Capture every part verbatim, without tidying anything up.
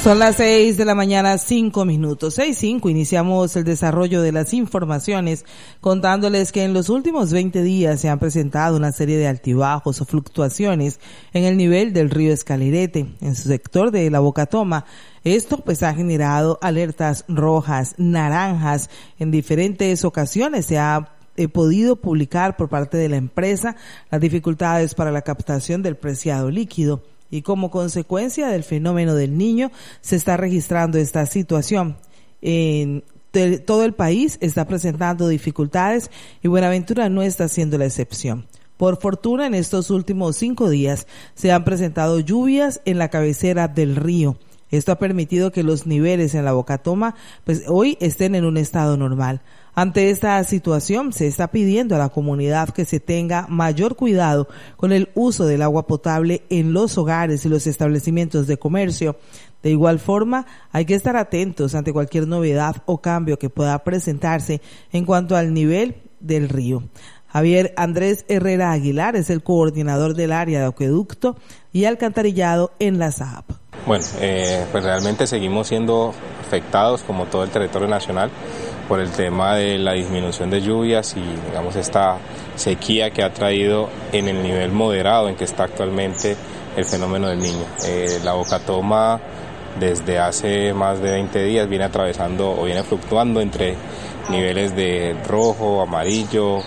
Son las seis de la mañana, cinco minutos. Seis cinco, iniciamos el desarrollo de las informaciones contándoles que en los últimos veinte días se han presentado una serie de altibajos o fluctuaciones en el nivel del río Escalerete, en su sector de la Bocatoma. Esto pues ha generado alertas rojas, naranjas. En diferentes ocasiones se ha He podido publicar por parte de la empresa las dificultades para la captación del preciado líquido y como consecuencia del fenómeno del Niño se está registrando esta situación. En de, todo el país está presentando dificultades y Buenaventura no está siendo la excepción. Por fortuna, en estos últimos cinco días se han presentado lluvias en la cabecera del río. Esto ha permitido que los niveles en la Bocatoma pues hoy estén en un estado normal. Ante esta situación, se está pidiendo a la comunidad que se tenga mayor cuidado con el uso del agua potable en los hogares y los establecimientos de comercio. De igual forma, hay que estar atentos ante cualquier novedad o cambio que pueda presentarse en cuanto al nivel del río. Javier Andrés Herrera Aguilar es el coordinador del área de acueducto y alcantarillado en la S A A P. Bueno, eh, pues realmente seguimos siendo afectados como todo el territorio nacional por el tema de la disminución de lluvias y digamos esta sequía que ha traído en el nivel moderado en que está actualmente el fenómeno del Niño. Eh, la Bocatoma desde hace más de veinte días viene atravesando o viene fluctuando entre niveles de rojo, amarillo,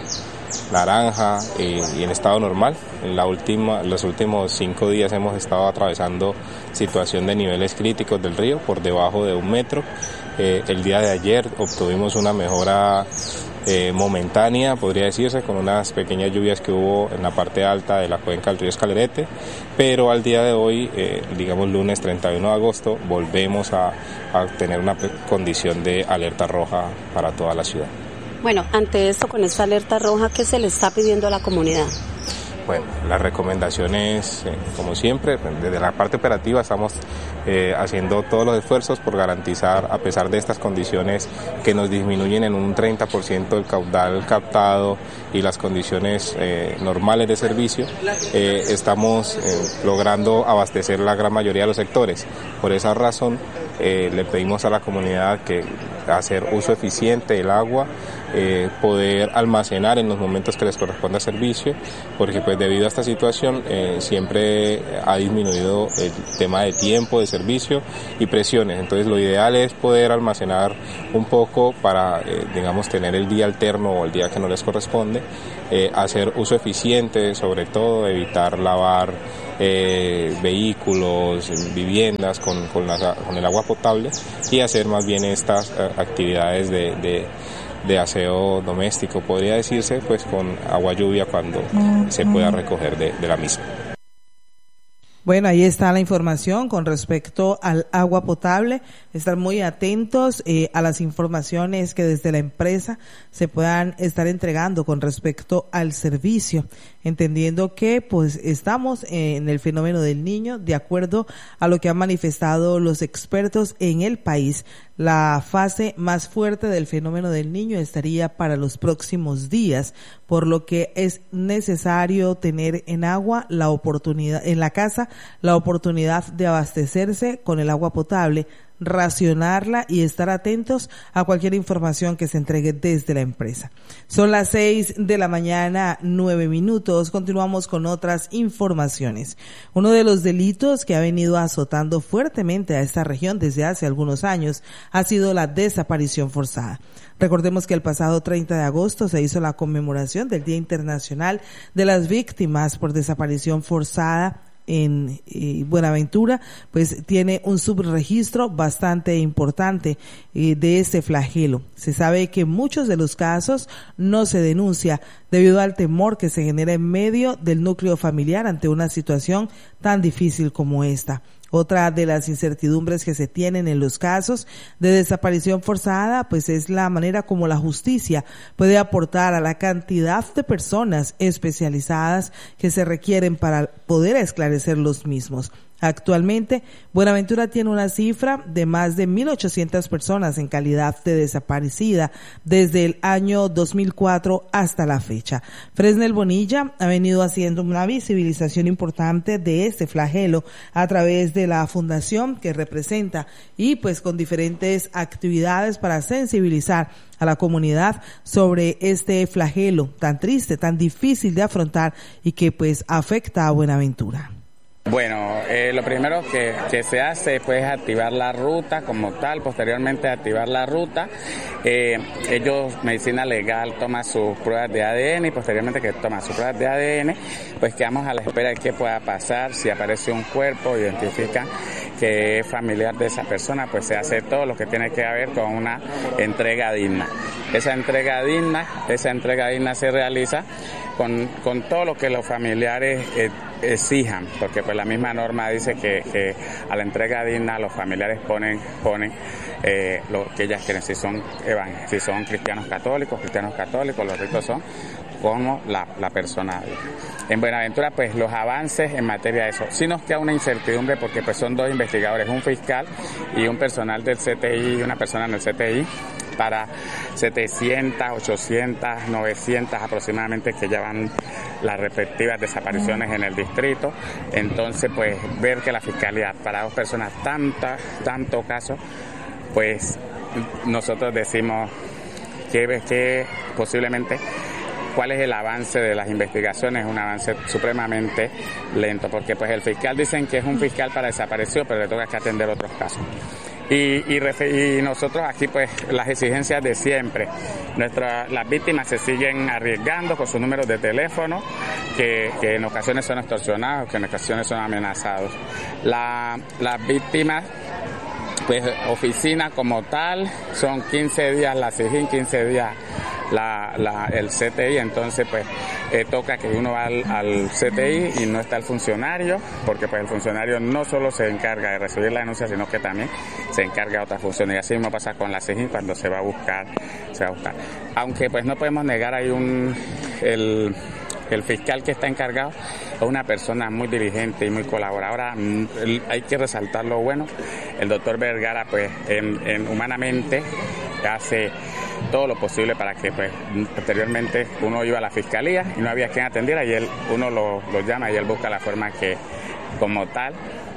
naranja eh, y en estado normal. En la última, los últimos cinco días hemos estado atravesando situación de niveles críticos del río por debajo de un metro. Eh, el día de ayer obtuvimos una mejora eh, momentánea, podría decirse, con unas pequeñas lluvias que hubo en la parte alta de la cuenca del río Escalerete, pero al día de hoy, eh, digamos lunes treinta y uno de agosto, volvemos a, a tener una condición de alerta roja para toda la ciudad. Bueno, ante esto, con esta alerta roja, ¿qué se le está pidiendo a la comunidad? Bueno, las recomendaciones, eh, como siempre, desde la parte operativa estamos eh, haciendo todos los esfuerzos por garantizar, a pesar de estas condiciones que nos disminuyen en un treinta por ciento el caudal captado y las condiciones eh, normales de servicio, eh, estamos eh, logrando abastecer la gran mayoría de los sectores. Por esa razón, eh, le pedimos a la comunidad que hacer uso eficiente del agua, eh, poder almacenar en los momentos que les corresponda servicio, porque pues debido a esta situación eh, siempre ha disminuido el tema de tiempo de servicio y presiones. Entonces lo ideal es poder almacenar un poco para eh, digamos tener el día alterno o el día que no les corresponde, eh, hacer uso eficiente, sobre todo evitar lavar eh, vehículos, viviendas con, con, la, con el agua potable y hacer más bien estas eh, actividades de, de de aseo doméstico, podría decirse, pues con agua lluvia cuando se pueda recoger de, de la misma. Bueno, ahí está la información con respecto al agua potable. Estar muy atentos eh, a las informaciones que desde la empresa se puedan estar entregando con respecto al servicio, entendiendo que pues estamos en el fenómeno del Niño, de acuerdo a lo que han manifestado los expertos en el país. La fase más fuerte del fenómeno del Niño estaría para los próximos días, por lo que es necesario tener en agua la oportunidad, en la casa, la oportunidad de abastecerse con el agua potable, racionarla y estar atentos a cualquier información que se entregue desde la empresa. Son las seis de la mañana, nueve minutos. Continuamos con otras informaciones. Uno de los delitos que ha venido azotando fuertemente a esta región desde hace algunos años ha sido la desaparición forzada. Recordemos que el pasado treinta de agosto se hizo la conmemoración del Día Internacional de las Víctimas por Desaparición Forzada en eh, Buenaventura, pues tiene un subregistro bastante importante eh, de este flagelo. Se sabe que muchos de los casos no se denuncia debido al temor que se genera en medio del núcleo familiar ante una situación tan difícil como esta. Otra de las incertidumbres que se tienen en los casos de desaparición forzada, pues es la manera como la justicia puede aportar a la cantidad de personas especializadas que se requieren para poder esclarecer los mismos. Actualmente, Buenaventura tiene una cifra de más de mil ochocientas personas en calidad de desaparecida desde el año dos mil cuatro hasta la fecha. Fresnel Bonilla ha venido haciendo una visibilización importante de este flagelo a través de la fundación que representa y pues con diferentes actividades para sensibilizar a la comunidad sobre este flagelo tan triste, tan difícil de afrontar y que pues afecta a Buenaventura. Bueno, eh, lo primero que, que se hace pues, es activar la ruta como tal, posteriormente activar la ruta. Eh, ellos, Medicina Legal, toma sus pruebas de A D N y posteriormente que toma sus pruebas de A D N, pues quedamos a la espera de qué pueda pasar. Si aparece un cuerpo, identifican que es familiar de esa persona, pues se hace todo lo que tiene que ver con una entrega digna. Esa entrega digna, esa entrega digna se realiza con, con todo lo que los familiares eh, exijan, porque pues la misma norma dice que, que a la entrega digna los familiares ponen ponen eh, lo que ellas quieren, si son si son cristianos católicos, cristianos católicos, los ritos son como la, la persona. En Buenaventura, pues los avances en materia de eso. Sí nos queda una incertidumbre porque pues son dos investigadores, un fiscal y un personal del C T I, una persona en el C T I, para setecientas, ochocientas, novecientas aproximadamente que llevan las respectivas desapariciones en el distrito. Entonces, pues ver que la fiscalía para dos personas, tanta, tanto caso, pues nosotros decimos que, que posiblemente cuál es el avance de las investigaciones, es un avance supremamente lento, porque pues el fiscal dicen que es un fiscal para desaparecidos, pero le toca que atender otros casos. Y, y, y nosotros aquí pues las exigencias de siempre. Nuestras, las víctimas se siguen arriesgando con sus números de teléfono, que, que en ocasiones son extorsionados, que en ocasiones son amenazados. La, las víctimas, pues oficina como tal, son quince días la SIJIN, quince días la, la, el C T I, entonces pues eh, toca que uno va al, al C T I y no está el funcionario, porque pues el funcionario no solo se encarga de recibir la denuncia, sino que también se encarga de otras funciones. Y así mismo pasa con la SIJIN cuando se va a buscar, se va a buscar. Aunque pues no podemos negar, hay un, el, el fiscal que está encargado es una persona muy diligente y muy colaboradora. Hay que resaltar lo bueno. El doctor Vergara pues en, en humanamente hace todo lo posible para que pues posteriormente uno iba a la fiscalía y no había quien atendiera y él uno lo, lo llama y él busca la forma que como tal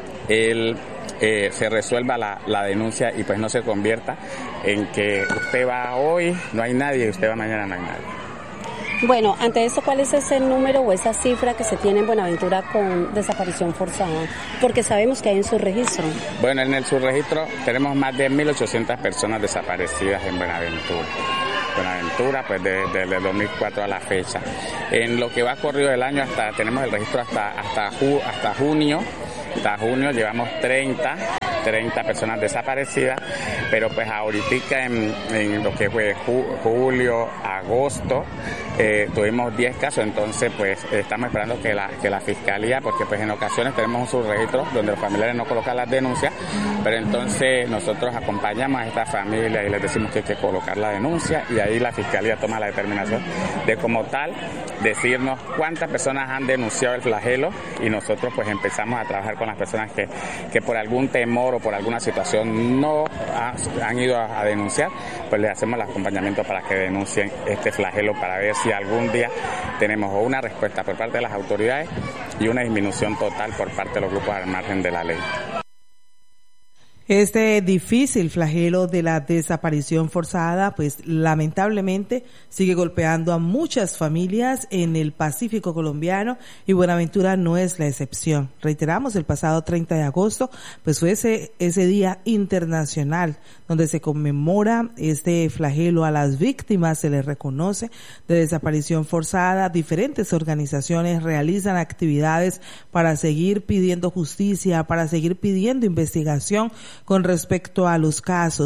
él eh, se resuelva la, la denuncia y pues no se convierta en que usted va hoy, no hay nadie, y usted va mañana, no hay nadie. Bueno, ante esto, ¿cuál es ese número o esa cifra que se tiene en Buenaventura con desaparición forzada? Porque sabemos que hay un subregistro. Bueno, en el subregistro tenemos más de mil ochocientas personas desaparecidas en Buenaventura. Buenaventura, pues desde de, de dos mil cuatro a la fecha. En lo que va corrido del año, hasta tenemos el registro hasta hasta, ju, hasta junio. Hasta junio llevamos treinta personas desaparecidas, pero pues ahorita en, en lo que fue ju, julio, agosto, eh, tuvimos diez casos, entonces pues estamos esperando que la que la fiscalía, porque pues en ocasiones tenemos un subregistro donde los familiares no colocan las denuncias, pero entonces nosotros acompañamos a esta familia y les decimos que hay que colocar la denuncia y ahí la fiscalía toma la determinación de como tal decirnos cuántas personas han denunciado el flagelo y nosotros pues empezamos a trabajar con las personas que, que por algún temor o por alguna situación no ha, han ido a, a denunciar, pues les hacemos el acompañamiento para que denuncien este flagelo para ver si algún día tenemos una respuesta por parte de las autoridades y una disminución total por parte de los grupos al margen de la ley. Este difícil flagelo de la desaparición forzada, pues lamentablemente sigue golpeando a muchas familias en el Pacífico colombiano y Buenaventura no es la excepción. Reiteramos, el pasado treinta de agosto, pues fue ese, ese día internacional donde se conmemora este flagelo a las víctimas, se les reconoce de desaparición forzada. Diferentes organizaciones realizan actividades para seguir pidiendo justicia, para seguir pidiendo investigación con respecto a los casos.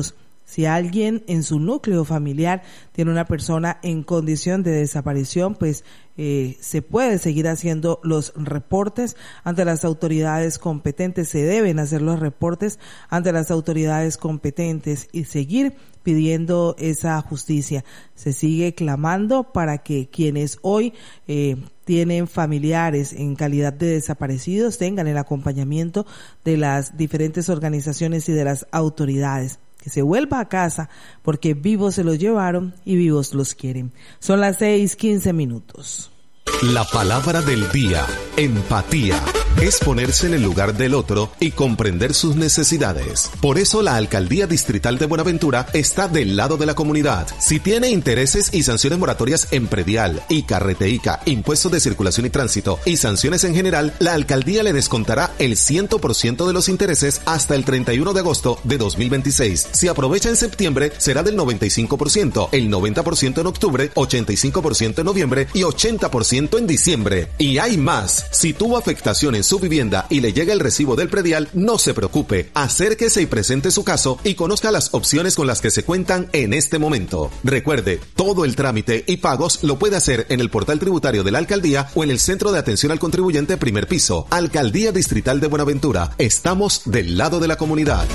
Si alguien en su núcleo familiar tiene una persona en condición de desaparición, pues eh, se puede seguir haciendo los reportes ante las autoridades competentes. Se deben hacer los reportes ante las autoridades competentes y seguir pidiendo esa justicia. Se sigue clamando para que quienes hoy eh, tienen familiares en calidad de desaparecidos tengan el acompañamiento de las diferentes organizaciones y de las autoridades. Que se vuelva a casa porque vivos se los llevaron y vivos los quieren. Son las seis quince minutos. La palabra del día, empatía, es ponerse en el lugar del otro y comprender sus necesidades. Por eso la Alcaldía Distrital de Buenaventura está del lado de la comunidad. Si tiene intereses y sanciones moratorias en predial, I C A, Reteica, impuestos de circulación y tránsito y sanciones en general, la Alcaldía le descontará el cien por ciento de los intereses hasta el treinta y uno de agosto de dos mil veintiséis. Si aprovecha en septiembre, será del noventa y cinco por ciento, el noventa por ciento en octubre, ochenta y cinco por ciento en noviembre y ochenta por ciento en diciembre. Y hay más. Si tuvo afectación en su vivienda y le llega el recibo del predial, no se preocupe. Acérquese y presente su caso y conozca las opciones con las que se cuentan en este momento. Recuerde, todo el trámite y pagos lo puede hacer en el portal tributario de la Alcaldía o en el Centro de Atención al Contribuyente Primer Piso. Alcaldía Distrital de Buenaventura. Estamos del lado de la comunidad.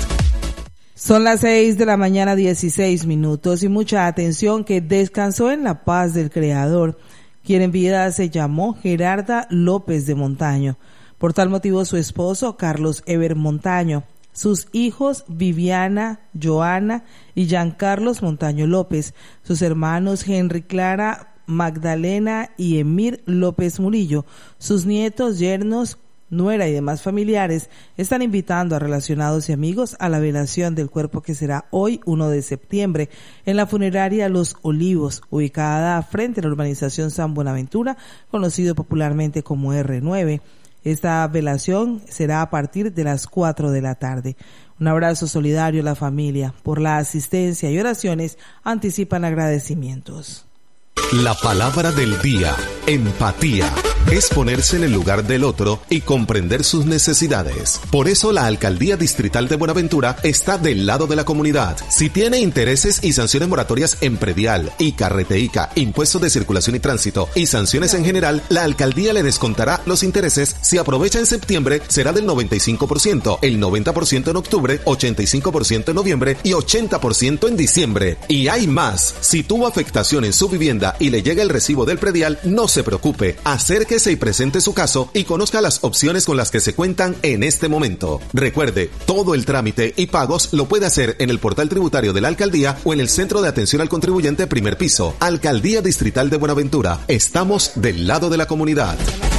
Son las seis de la mañana, dieciséis minutos, y mucha atención, que descansó en la paz del Creador, quien en vida se llamó Gerarda López de Montaño. Por tal motivo, su esposo, Carlos Eber Montaño, sus hijos Viviana, Joana y Giancarlos Montaño López, sus hermanos Henry Clara, Magdalena y Emir López Murillo, sus nietos, yernos, nuera y demás familiares, están invitando a relacionados y amigos a la velación del cuerpo que será hoy, uno de septiembre, en la funeraria Los Olivos, ubicada frente a la urbanización San Buenaventura, conocido popularmente como erre nueve. Esta velación será a partir de las cuatro de la tarde. Un abrazo solidario a la familia. Por la asistencia y oraciones anticipan agradecimientos. La palabra del día, empatía, es ponerse en el lugar del otro y comprender sus necesidades. Por eso la Alcaldía Distrital de Buenaventura está del lado de la comunidad. Si tiene intereses y sanciones moratorias en predial, I C A, Reteica, impuestos de circulación y tránsito y sanciones en general, la Alcaldía le descontará los intereses. Si aprovecha en septiembre, será del noventa y cinco por ciento, el noventa por ciento en octubre, ochenta y cinco por ciento en noviembre y ochenta por ciento en diciembre. Y hay más. Si tuvo afectación en su vivienda y le llega el recibo del predial, no se preocupe. Acérquese y presente su caso y conozca las opciones con las que se cuentan en este momento. Recuerde, todo el trámite y pagos lo puede hacer en el portal tributario de la Alcaldía o en el Centro de Atención al Contribuyente Primer Piso. Alcaldía Distrital de Buenaventura. Estamos del lado de la comunidad.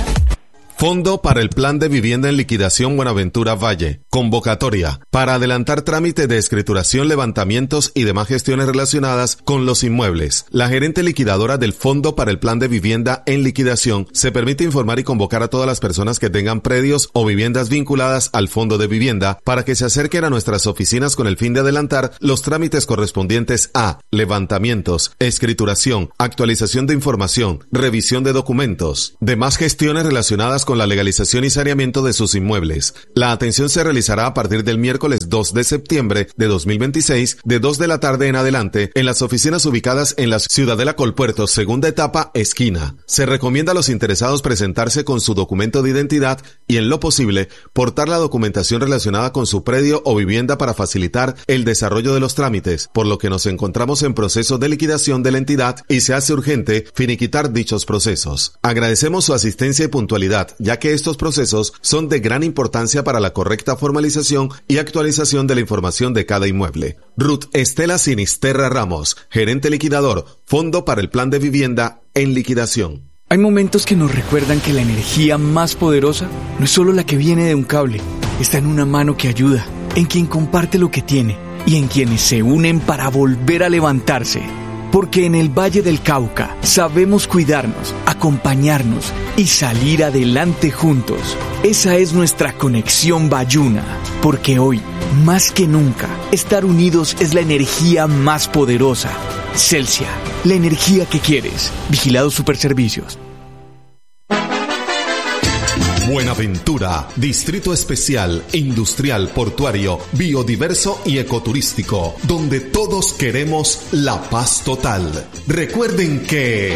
Fondo para el Plan de Vivienda en Liquidación Buenaventura Valle. Convocatoria para adelantar trámite de escrituración, levantamientos y demás gestiones relacionadas con los inmuebles. La gerente liquidadora del Fondo para el Plan de Vivienda en Liquidación se permite informar y convocar a todas las personas que tengan predios o viviendas vinculadas al Fondo de Vivienda para que se acerquen a nuestras oficinas con el fin de adelantar los trámites correspondientes a levantamientos, escrituración, actualización de información, revisión de documentos, demás gestiones relacionadas con la legalización y saneamiento de sus inmuebles. La atención se realizará a partir del miércoles dos de septiembre de dos mil veintiséis, de dos de la tarde en adelante, en las oficinas ubicadas en la Ciudadela Colpuerto, segunda etapa, esquina. Se recomienda a los interesados presentarse con su documento de identidad y, en lo posible, portar la documentación relacionada con su predio o vivienda para facilitar el desarrollo de los trámites, por lo que nos encontramos en proceso de liquidación de la entidad y se hace urgente finiquitar dichos procesos. Agradecemos su asistencia y puntualidad, ya que estos procesos son de gran importancia para la correcta formalización y actualización de la información de cada inmueble. Ruth Estela Sinisterra Ramos, gerente liquidador, Fondo para el Plan de Vivienda en Liquidación. Hay momentos que nos recuerdan que la energía más poderosa no es solo la que viene de un cable, está en una mano que ayuda, en quien comparte lo que tiene y en quienes se unen para volver a levantarse. Porque en el Valle del Cauca sabemos cuidarnos, acompañarnos y salir adelante juntos. Esa es nuestra conexión Bayuna. Porque hoy, más que nunca, estar unidos es la energía más poderosa. Celsia, la energía que quieres. Vigilados Superservicios. Buenaventura, Distrito Especial, Industrial, Portuario, Biodiverso y Ecoturístico, donde todos queremos la paz total. Recuerden que